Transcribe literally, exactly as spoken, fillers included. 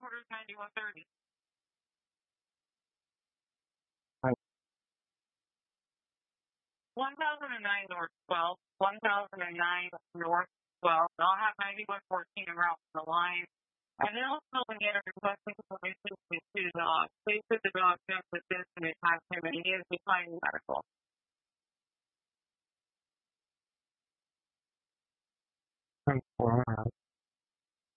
headquarters ninety-one thirty. one thousand nine North twelve, one thousand nine North twelve. And I'll have ninety-one fourteen en route from the line. And then also when you enter requesting information to the dog, please put the dog down with this and attach him and he is declining medical. Thank you.